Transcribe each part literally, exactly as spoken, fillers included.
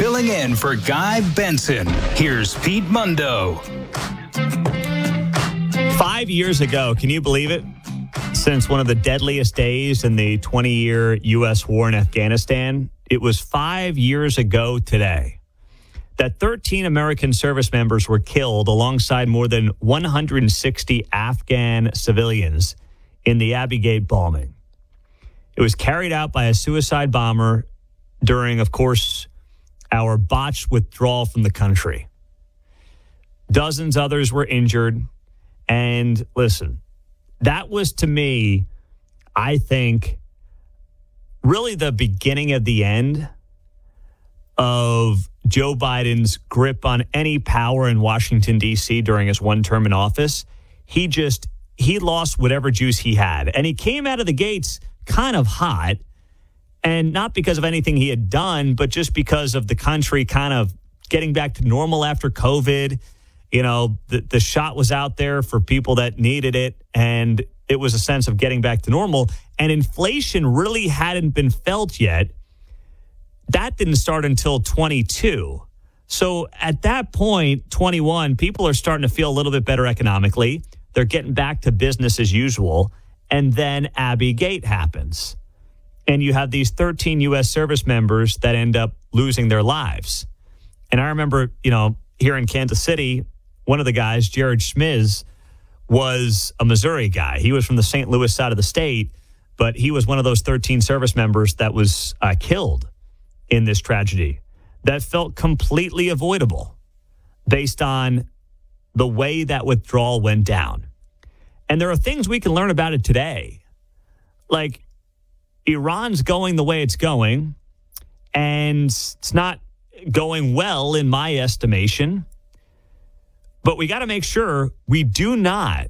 Filling in for Guy Benson, here's Pete Mundo. Five years ago, can you believe it? Since one of the deadliest days in the twenty-year U S war in Afghanistan, it was five years ago today that thirteen American service members were killed alongside more than one hundred sixty Afghan civilians in the Abbey Gate bombing. It was carried out by a suicide bomber during, of course, our botched withdrawal from the country. Dozens others were injured. And listen, that was, to me, I think, really the beginning of the end of Joe Biden's grip on any power in Washington, D C during his one term in office. He just, he lost whatever juice he had. And he came out of the gates kind of hot, and not because of anything he had done, but just because of the country kind of getting back to normal after COVID. You know, the, the shot was out there for people that needed it, and it was a sense of getting back to normal. And inflation really hadn't been felt yet. That didn't start until twenty-two. So at that point, twenty-one, people are starting to feel a little bit better economically. They're getting back to business as usual. And then Abbey Gate happens. And you have these thirteen U S service members that end up losing their lives. And I remember, you know, here in Kansas City, one of the guys, Jared Schmiz, was a Missouri guy. He was from the Saint Louis side of the state, but he was one of those thirteen service members that was uh, killed in this tragedy that felt completely avoidable based on the way that withdrawal went down. And there are things we can learn about it today. Like, Iran's going the way it's going, and it's not going well in my estimation. But we got to make sure we do not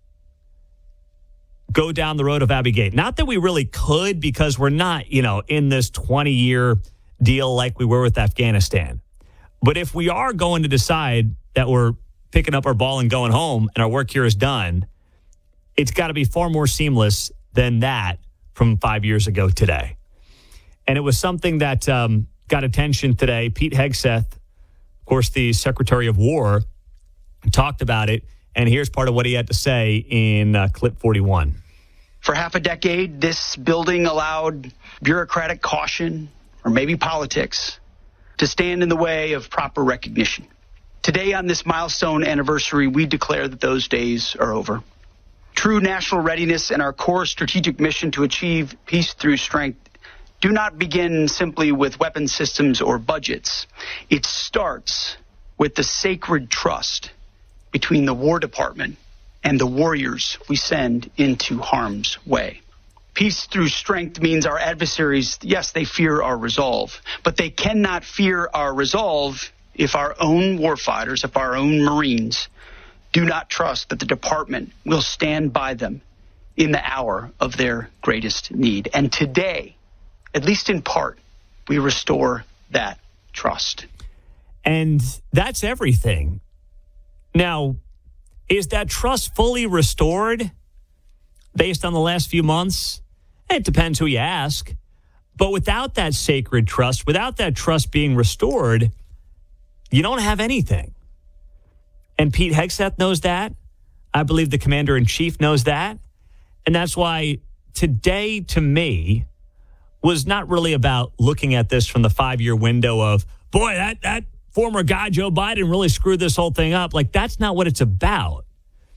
go down the road of Abbey Gate. Not that we really could, because we're not, you know, in this twenty-year deal like we were with Afghanistan. But if we are going to decide that we're picking up our ball and going home and our work here is done, it's got to be far more seamless than that from five years ago today. And it was something that um, got attention today. Pete Hegseth, of course, the Secretary of War, talked about it, and here's part of what he had to say in uh, clip forty-one. For half a decade, this building allowed bureaucratic caution, or maybe politics, to stand in the way of proper recognition. Today, on this milestone anniversary, we declare that those days are over. True national readiness and our core strategic mission to achieve peace through strength do not begin simply with weapon systems or budgets. It starts with the sacred trust between the War Department and the warriors we send into harm's way. Peace through strength means our adversaries, yes, they fear our resolve, but they cannot fear our resolve if our own warfighters, if our own Marines do not trust that the department will stand by them in the hour of their greatest need. And today, at least in part, we restore that trust. And that's everything. Now, is that trust fully restored based on the last few months? It depends who you ask. But without that sacred trust, without that trust being restored, you don't have anything. And Pete Hegseth knows that. I believe the commander-in-chief knows that. And that's why today, to me, was not really about looking at this from the five-year window of, boy, that that former guy, Joe Biden, really screwed this whole thing up. Like, that's not what it's about.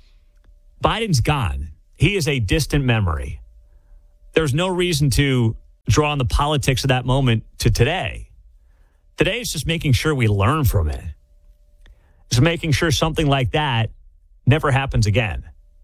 Biden's gone. He is a distant memory. There's no reason to draw on the politics of that moment to today. Today is just making sure we learn from it. It's making sure something like that never happens again.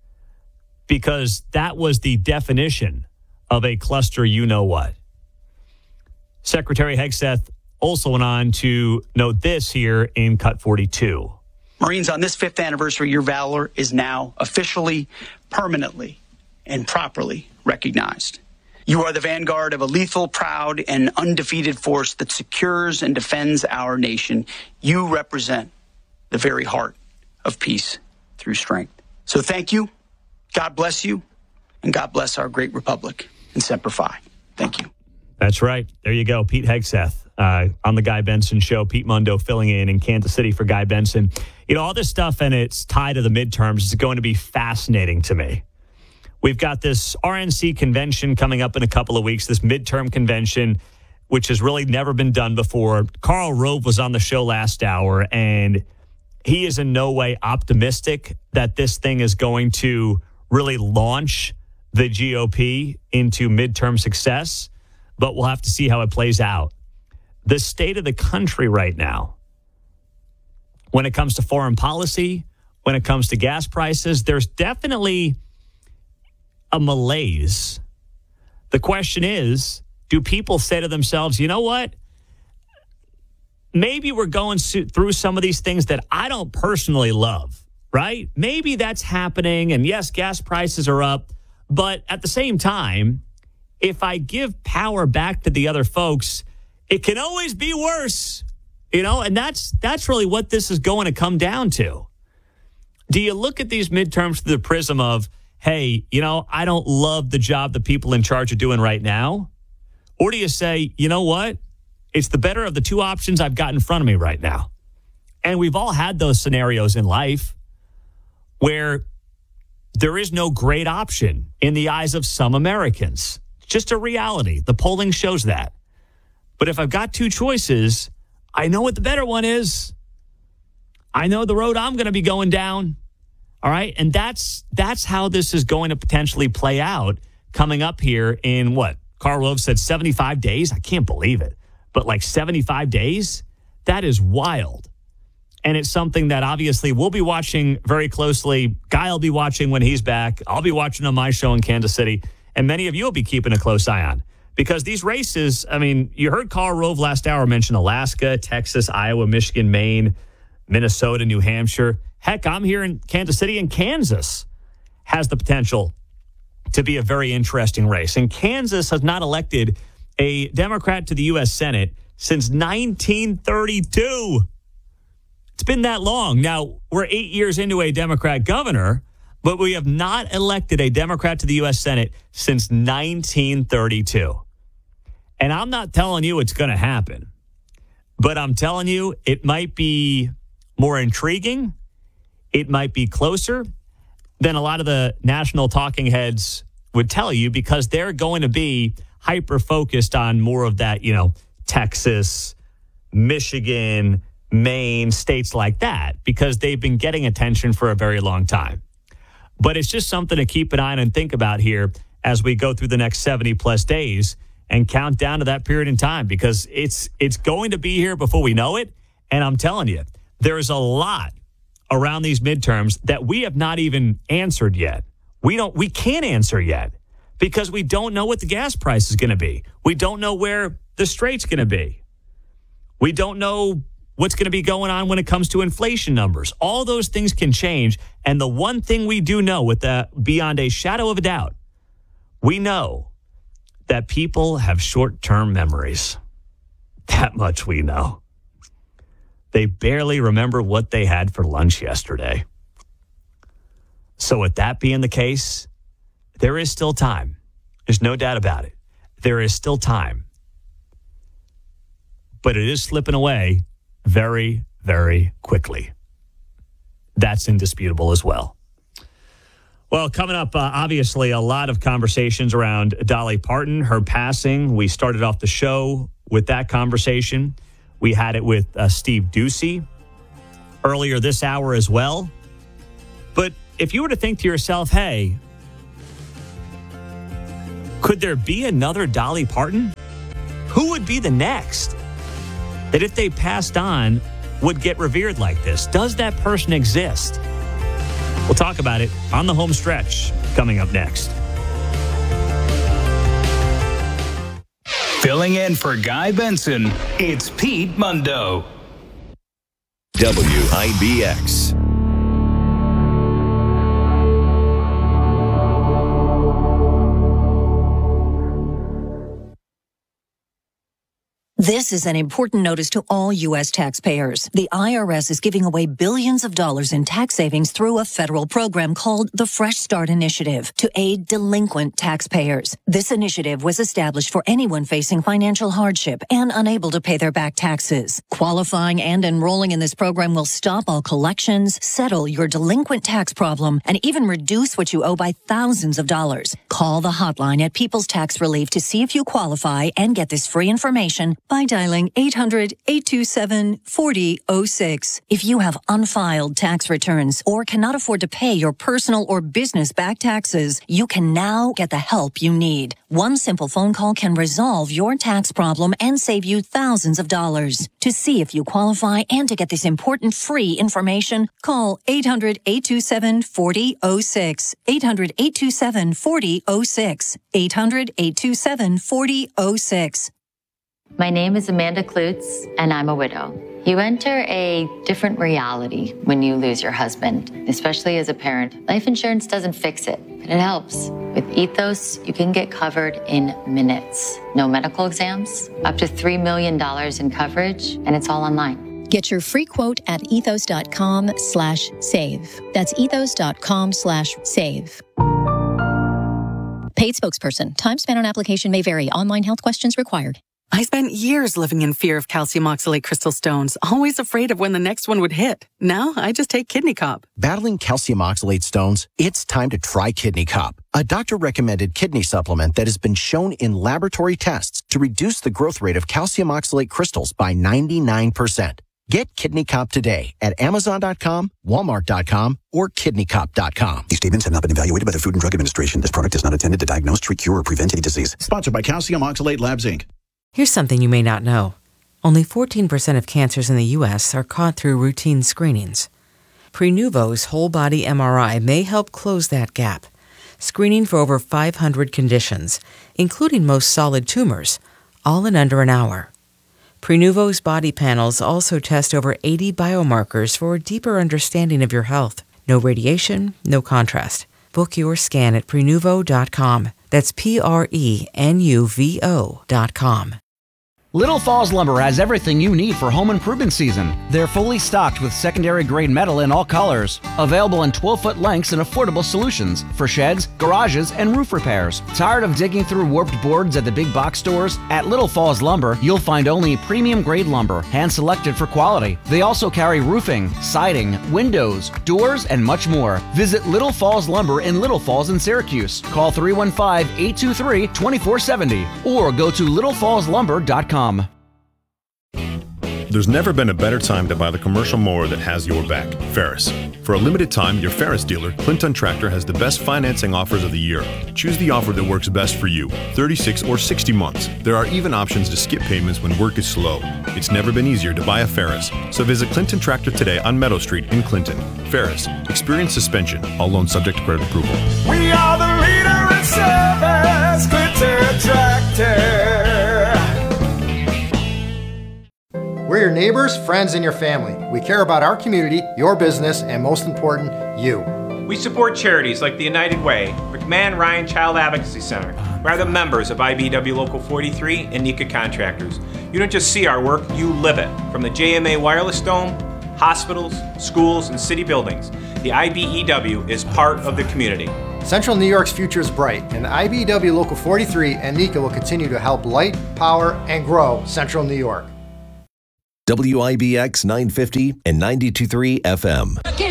Because that was the definition of a cluster you-know-what. Secretary Hegseth also went on to note this here in Cut forty-two. Marines, on this fifth anniversary, your valor is now officially, permanently, and properly recognized. You are the vanguard of a lethal, proud, and undefeated force that secures and defends our nation. You represent the very heart of peace through strength. So thank you, God bless you, and God bless our great republic. And Semper Fi. Thank you. That's right. There you go. Pete Hegseth uh, on the Guy Benson Show. Pete Mundo filling in in Kansas City for Guy Benson. You know, all this stuff and it's tied to the midterms is going to be fascinating to me. We've got this R N C convention coming up in a couple of weeks, this midterm convention, which has really never been done before. Karl Rove was on the show last hour, and he is in no way optimistic that this thing is going to really launch the G O P into midterm success, but we'll have to see how it plays out. The state of the country right now, when it comes to foreign policy, when it comes to gas prices, there's definitely a malaise. The question is, do people say to themselves, you know what? Maybe we're going through some of these things that I don't personally love, right? Maybe that's happening. And yes, gas prices are up. But at the same time, if I give power back to the other folks, it can always be worse, you know, and that's that's really what this is going to come down to. Do you look at these midterms through the prism of, hey, you know, I don't love the job the people in charge are doing right now? Or do you say, you know what? It's the better of the two options I've got in front of me right now. And we've all had those scenarios in life where there is no great option in the eyes of some Americans. It's just a reality. The polling shows that. But if I've got two choices, I know what the better one is. I know the road I'm going to be going down. All right. And that's that's how this is going to potentially play out coming up here in what? Karl Rove said seventy-five days. I can't believe it. But like seventy-five days, that is wild. And it's something that obviously we'll be watching very closely. Guy will be watching when he's back. I'll be watching on my show in Kansas City. And many of you will be keeping a close eye on. Because these races, I mean, you heard Karl Rove last hour mention Alaska, Texas, Iowa, Michigan, Maine, Minnesota, New Hampshire. Heck, I'm here in Kansas City, and Kansas has the potential to be a very interesting race. And Kansas has not elected a Democrat to the U S Senate since nineteen thirty-two. It's been that long. Now, we're eight years into a Democrat governor, but we have not elected a Democrat to the U S Senate since nineteen thirty-two. And I'm not telling you it's going to happen, but I'm telling you it might be more intriguing. It might be closer than a lot of the national talking heads would tell you, because they're going to be hyper-focused on more of that, you know, Texas, Michigan, Maine, states like that, because they've been getting attention for a very long time. But it's just something to keep an eye on and think about here as we go through the next seventy plus days and count down to that period in time, because it's it's going to be here before we know it. And I'm telling you, there's a lot around these midterms that we have not even answered yet. We don't we can't answer yet because we don't know what the gas price is going to be. We don't know where the straight's going to be. We don't know what's going to be going on when it comes to inflation numbers. All those things can change. And the one thing we do know with that, beyond a shadow of a doubt, we know that people have short-term memories. That much we know. They barely remember what they had for lunch yesterday. So with that being the case, there is still time. There's no doubt about it. There is still time. But it is slipping away very, very quickly. That's indisputable as well. Well, coming up, uh, obviously, a lot of conversations around Dolly Parton, her passing. We started off the show with that conversation. We had it with uh, Steve Doocy earlier this hour as well. But if you were to think to yourself, hey, could there be another Dolly Parton? Who would be the next that if they passed on would get revered like this? Does that person exist? We'll talk about it on the home stretch coming up next. Filling in for Guy Benson, it's Pete Mundo. W I B X. This is an important notice to all U S taxpayers. The I R S is giving away billions of dollars in tax savings through a federal program called the Fresh Start Initiative to aid delinquent taxpayers. This initiative was established for anyone facing financial hardship and unable to pay their back taxes. Qualifying and enrolling in this program will stop all collections, settle your delinquent tax problem, and even reduce what you owe by thousands of dollars. Call the hotline at People's Tax Relief to see if you qualify and get this free information by dialing eight hundred, eight two seven, four zero zero six. If you have unfiled tax returns or cannot afford to pay your personal or business back taxes, you can now get the help you need. One simple phone call can resolve your tax problem and save you thousands of dollars. To see if you qualify and to get this important free information, call eight hundred, eight two seven, four zero zero six. eight hundred, eight two seven, four zero zero six. eight hundred, eight two seven, four zero zero six. My name is Amanda Klutz, and I'm a widow. You enter a different reality when you lose your husband, especially as a parent. Life insurance doesn't fix it, but it helps. With Ethos, you can get covered in minutes. No medical exams, up to three million dollars in coverage, and it's all online. Get your free quote at ethos.com slash save. That's ethos.com slash save. Paid spokesperson. Time spent on application may vary. Online health questions required. I spent years living in fear of calcium oxalate crystal stones, always afraid of when the next one would hit. Now I just take Kidney Cop. Battling calcium oxalate stones? It's time to try Kidney Cop, a doctor-recommended kidney supplement that has been shown in laboratory tests to reduce the growth rate of calcium oxalate crystals by ninety-nine percent. Get Kidney Cop today at amazon dot com, walmart dot com, or kidney cop dot com. These statements have not been evaluated by the Food and Drug Administration. This product is not intended to diagnose, treat, cure, or prevent any disease. Sponsored by Calcium Oxalate Labs, Incorporated. Here's something you may not know. Only fourteen percent of cancers in the U S are caught through routine screenings. Prenuvo's whole-body M R I may help close that gap, screening for over five hundred conditions, including most solid tumors, all in under an hour. Prenuvo's body panels also test over eighty biomarkers for a deeper understanding of your health. No radiation, no contrast. Book your scan at prenuvo dot com. That's P R E N U V O dot com. Little Falls Lumber has everything you need for home improvement season. They're fully stocked with secondary grade metal in all colors. Available in twelve-foot lengths and affordable solutions for sheds, garages, and roof repairs. Tired of digging through warped boards at the big box stores? At Little Falls Lumber, you'll find only premium grade lumber, hand-selected for quality. They also carry roofing, siding, windows, doors, and much more. Visit Little Falls Lumber in Little Falls in Syracuse. Call three one five, eight two three, two four seven zero or go to little falls lumber dot com. There's never been a better time to buy the commercial mower that has your back. Ferris. For a limited time, your Ferris dealer, Clinton Tractor, has the best financing offers of the year. Choose the offer that works best for you, thirty-six or sixty months. There are even options to skip payments when work is slow. It's never been easier to buy a Ferris. So visit Clinton Tractor today on Meadow Street in Clinton. Ferris. Experience suspension. All loans subject to credit approval. We are the leader in service, Clinton Tractor. We're your neighbors, friends, and your family. We care about our community, your business, and most important, you. We support charities like the United Way, McMahon Ryan Child Advocacy Center, where the members of I B E W Local forty-three and Nika Contractors. You don't just see our work, you live it. From the J M A Wireless Dome, hospitals, schools, and city buildings, the I B E W is part of the community. Central New York's future is bright, and I B E W Local forty-three and Nika will continue to help light, power, and grow Central New York. W I B X nine fifty and ninety-two point three F M.